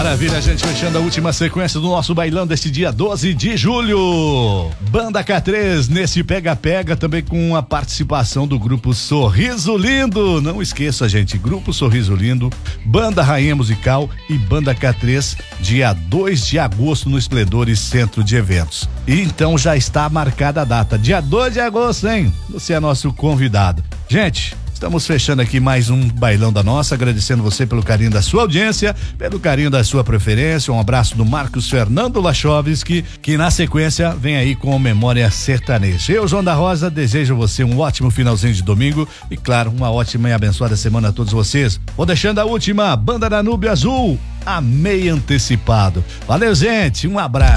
Maravilha, gente, fechando a última sequência do nosso bailão deste dia 12 de julho. Banda K3 nesse pega-pega, também com a participação do grupo Sorriso Lindo. Não esqueça, gente, grupo Sorriso Lindo, Banda Rainha Musical e Banda K3, dia 2 de agosto no Esplendores Centro de Eventos. E então já está marcada a data, dia 2 de agosto, hein? Você é nosso convidado. Gente, estamos fechando aqui mais um bailão da nossa, agradecendo você pelo carinho da sua audiência, pelo carinho da sua preferência. Um abraço do Marcos Fernando Lachovski, que na sequência vem aí com Memória Sertaneja. Eu, João da Rosa, desejo a você um ótimo finalzinho de domingo e, claro, uma ótima e abençoada semana a todos vocês. Vou deixando a última, Banda Danúbio Azul, Amei Antecipado. Valeu, gente, um abraço.